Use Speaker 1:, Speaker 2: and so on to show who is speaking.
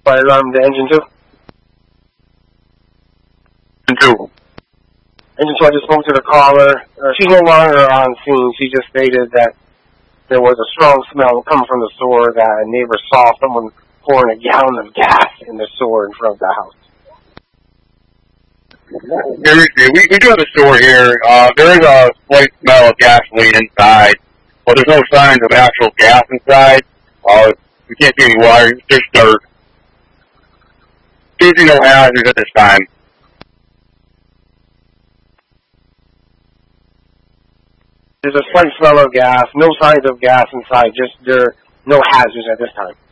Speaker 1: Fire alarm to engine 2?
Speaker 2: Engine 2.
Speaker 1: Engine 2, I just spoke to the caller. She's no longer on scene. She just stated that there was a strong smell coming from the sewer, that a neighbor saw someone pouring a gallon of gas in the sewer in front of the house.
Speaker 2: We do have a sewer here. There is a slight smell of gasoline inside, but there's no signs of actual gas inside. We can't see any water, just dirt. Can't see no hazards at this time.
Speaker 1: There's a slight smell of gas, no signs of gas inside, just there, no hazards at this time.